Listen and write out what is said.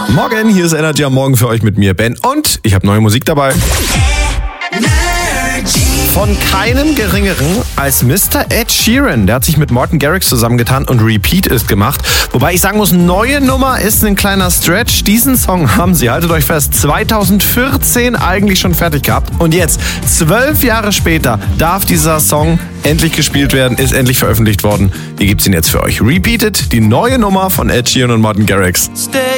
Morgen, hier ist Energy am Morgen für euch mit mir, Ben. Und ich habe neue Musik dabei. Von keinem Geringeren als Mr. Ed Sheeran. Der hat sich mit Martin Garrix zusammengetan und Repeat ist gemacht. Wobei ich sagen muss, neue Nummer ist ein kleiner Stretch. Diesen Song haben sie, haltet euch fest, 2014 eigentlich schon fertig gehabt. Und jetzt, 12 Jahre später, darf dieser Song endlich gespielt werden, ist endlich veröffentlicht worden. Hier gibt's ihn jetzt für euch. Repeated, die neue Nummer von Ed Sheeran und Martin Garrix. Stay